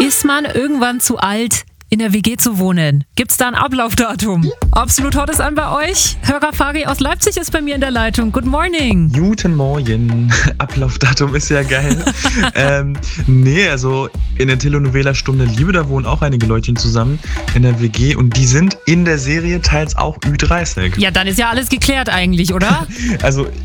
Ist man irgendwann zu alt, in der WG zu wohnen? Gibt's da ein Ablaufdatum? Absolut hot ist an bei euch. Hörer Fari aus Leipzig ist bei mir in der Leitung. Good morning. Guten Morgen. Ablaufdatum ist ja geil. Nee, also in der Telenovela Stunde Liebe, da wohnen auch einige Leutchen zusammen in der WG und die sind in der Serie teils auch Ü30. Ja, dann ist ja alles geklärt eigentlich, oder? Also